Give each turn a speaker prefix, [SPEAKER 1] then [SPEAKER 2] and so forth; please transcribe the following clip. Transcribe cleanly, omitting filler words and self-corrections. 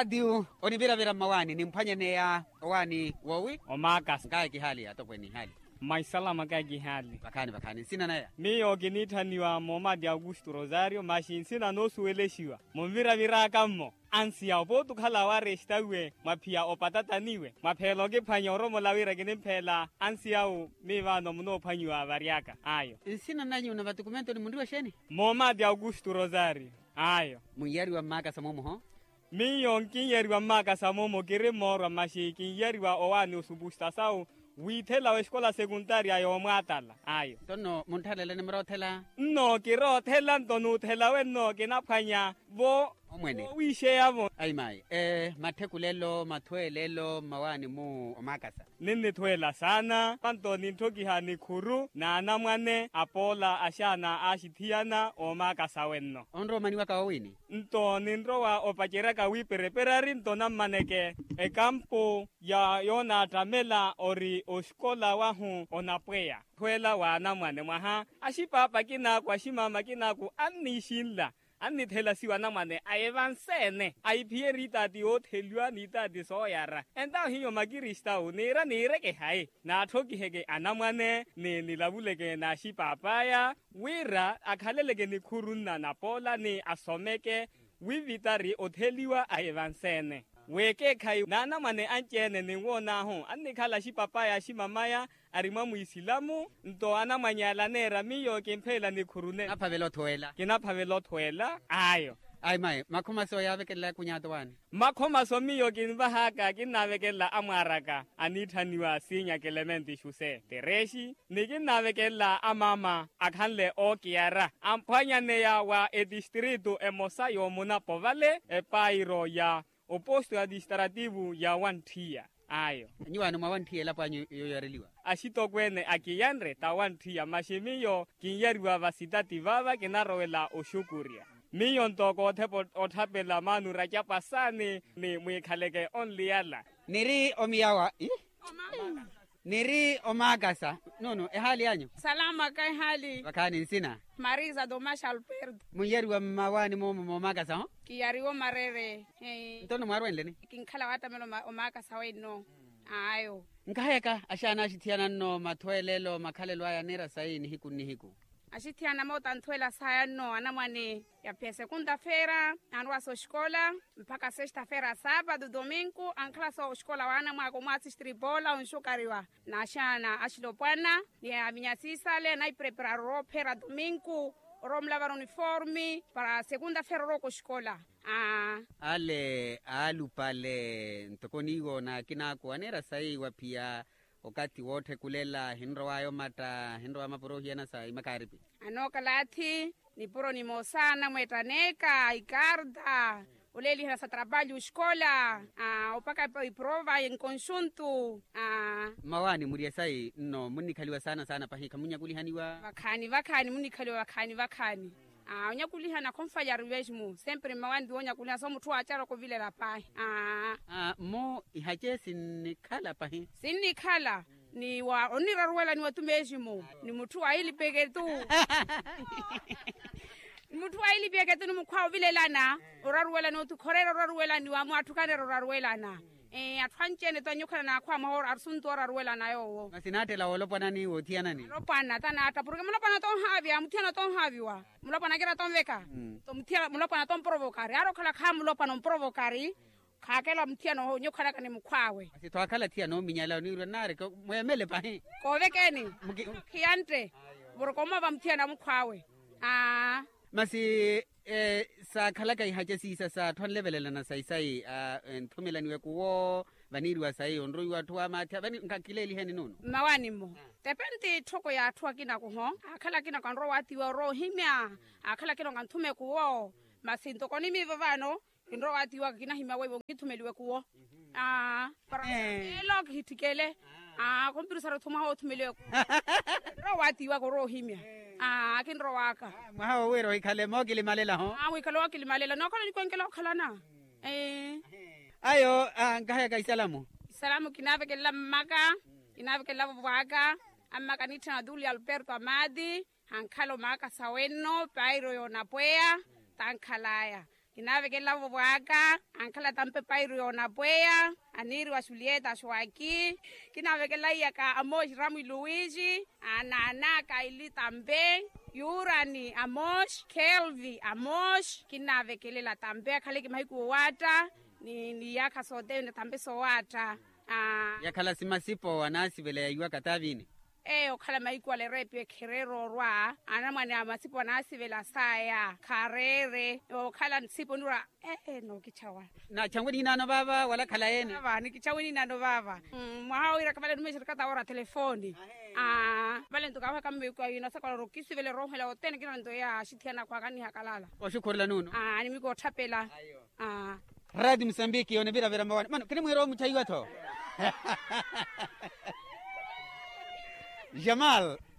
[SPEAKER 1] radio onivira vira mawani nimphanye ne ya owani wowi
[SPEAKER 2] Omakas
[SPEAKER 1] ngai kihali atopweni hali
[SPEAKER 2] maisalama kagi hali
[SPEAKER 1] bakani sina naya
[SPEAKER 2] miyo kinithaniwa Momadi Augusto Rosario mashinsina no sueleshiwa momvira viraka mo ansia obotu khala wa restawe maphia opatataniwe maphelo ke phanyoro molawira ke nemphela ansia o mevano mno phanywa variaka ayo
[SPEAKER 1] sina nanyu na dokumento ni mundu wa sheni
[SPEAKER 2] Momadi Augusto Rosario ayo
[SPEAKER 1] muyari wa maka samomo ho
[SPEAKER 2] miyo kinyeri wa maka samomo kire moro mashi kinyeri wa owani usubusta sao withela escola secundaria yo mwatala ayo
[SPEAKER 1] tono munthalela ne mrothela
[SPEAKER 2] no kirothela ntonu thela wenno kinaphanya bo
[SPEAKER 1] omwene
[SPEAKER 2] wishe yabo
[SPEAKER 1] aimai mathekulelo mathwelelo mawani mu omakasa
[SPEAKER 2] nini thwela sana pantoni nthoki hani khuru na namwane apola ashana ashithiana omakasa wenno
[SPEAKER 1] onro maniwa ka wini
[SPEAKER 2] ntoni nrowa opachera ka wipereperari ntona maneke ekampo ya yona tamela ori oskola wahu onapweya thwela wa namwane mwaha ashipapa kina kwa shimama kina ku anishinla Ani thela siwa namane aivansene aipierita di othelua nita di soyara enda hiyo magirista o nera ke hai na thoki hege anamane ne nilabuleke na shipapaya wira akhaleleke ni khurunna na pola ni asomeke wivitari otheliwa aivansene weke khai nana mane anchene ni wona ho anikhala shipapaya shimamaya arima muislamu nto anamanyala nera miyo kemphela ni khurune
[SPEAKER 1] aphavelo thwela
[SPEAKER 2] kinaphavelo thwela ayo
[SPEAKER 1] aimai makhomaso yavekela kunyato wani
[SPEAKER 2] makhomaso miyo kinvahaka kinavekela amwaraka anithaniwa sinya Clement Shuse Tereshi nikinavekela amama akhanle okiara amphanyane ya wa edistrito emosayo munapovale epairo ya oposto administrativo ya Wanthia ayo
[SPEAKER 1] nyiwani mwa Wanthia lapha yoyareliwa
[SPEAKER 2] ashitokwene akiyanre ta Wanthia mashimiyo kinyeriwa vasitati vava kinarowela oshukuria miyo ntoko thepo othapela manu rakyapasane ni mwikhaleke only yala
[SPEAKER 1] niri omiyawa niri omakasa no ehali yanyu
[SPEAKER 3] salama kai hali
[SPEAKER 1] bakani nsina
[SPEAKER 3] Marisa Domasha Alperdo
[SPEAKER 1] muyari wa mawani mo makasa ho
[SPEAKER 3] kiyariwo marere
[SPEAKER 1] ntono mwarwenle ni
[SPEAKER 3] kinkhala wata melo omakasa weno ayo
[SPEAKER 1] nkaheka ashana ashithiana no mathwelelo makhalelo aya nera saini hiku
[SPEAKER 3] ashithiana mota nthwela saya no anamwane ya pia segunda-feira anwa so escola mpaka sexta-feira sábado domingo ankhala so escola wana mwako mwatsistri bola unshukariwa na ashana ashilopwana ya minyasisale na preparar ropera domingo romlavar uniforme para segunda-feira roko escola
[SPEAKER 1] ale alupale ntokonigo na kinako anera sai wapia wakati wote kulela hinro wayo mata hinro wa maporohiana sa imakaripi
[SPEAKER 3] anoka lati ni puro ni mosana mwetaneka ikarda uleli hasa trabalho escola opaka prova em conjunto
[SPEAKER 1] mawani muria sai no munikaliwa sana pahika munyakulihaniwa
[SPEAKER 3] vakhani munikaliwa vakhani unyakulihana komfalhar mesmo sempre mawandi onyakuliha so muthu achara ko vile lapai
[SPEAKER 1] mo ihache sinikhala pahi
[SPEAKER 3] sinikhala ni wa oniraruela ni watu mesmo ni muthu aili peketu muthu aili peketu ni mukhawo vile lana oraruela no tukhorera oraruela ni wa mwathu kane oraruela na athwanchene tanyukhala na khwa mahoro arsunto oraruela nayo
[SPEAKER 1] masinatela olopana ni othiana ni
[SPEAKER 3] lopana tanata porque mulopana ton havia muthiana ton haviwa mulopana kera ton veka to muthia mulopana ton provocare aro khala kha mulopana provocare khakela muthiana ho nyukhala kane mukhwawe
[SPEAKER 1] asithwakhala thia no minyala ni nare ko moyamele pahi
[SPEAKER 3] ko vekeni khiante borokoma ba muthiana mukhwawe
[SPEAKER 1] masi sa khalaka ihache sisa sa thonlevelelana sai nthumelaniwe kuwo vaniriwa sai onroiwa thwa matha vani nkakileli heni nono
[SPEAKER 3] mawani mo depende thoko ya thwa kina ko ho akhala kina kan ro watiwa ro himya akhala kina kan thume kuwo masinto koni mivavano kinro watiwa kina himya wewe ngithumeliwe kuwo para log hitikele kompirisa ro thuma ho thumeliwe ro watiwa ko ro himya kinro waka
[SPEAKER 1] mwaho wero ikhale mo kilimalela ho
[SPEAKER 3] wikalo wakilimalela nokho ni kwenkela okhalana
[SPEAKER 1] ayo ngahaya ka
[SPEAKER 3] salamu kinavekela maka kinavekela vaka amaka nithana duli Alberto Amadi hankhalo maka saweno pairo yona pwea tankhalaya kinave ke lavo bwaka ankhala tampe pairu yona pweya aniri wa Julieta Shwaki kinave ke laiya ka Amos Ramu Luigi anana ka ili tambe Yurani Amos Kelvi Amos kinave ke lela tambe khale ke maiku wata ni yaka sote ne tambe so wata
[SPEAKER 1] yakhala simasipo wanasi vele yaiwa katavini
[SPEAKER 3] okhala maiku ale repe kherero rwa ana mwana amasipo nasi vela saya kharere okhala nsipo nura no kichawa
[SPEAKER 1] na changweni nano baba wala khala yene
[SPEAKER 3] baba ni kichawini nano baba mwahawira kabale numeshirikata ora telefoni vale ntuka ka mbeku yina sakwa rokisi vele rohela otene kina ndo ya shithiana kwa kani hakalala
[SPEAKER 1] oshukorela nuno
[SPEAKER 3] ni miko thapela
[SPEAKER 1] Radio Msambiki yone bila vera mwana mano kini mwero mchaiwa to Jamal